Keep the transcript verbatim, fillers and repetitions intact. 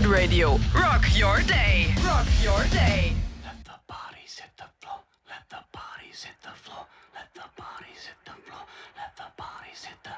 Radio. Rock your day. Rock your day. Let the bodies hit the floor. Let the bodies hit the floor. Let the bodies hit the floor. Let the bodies hit the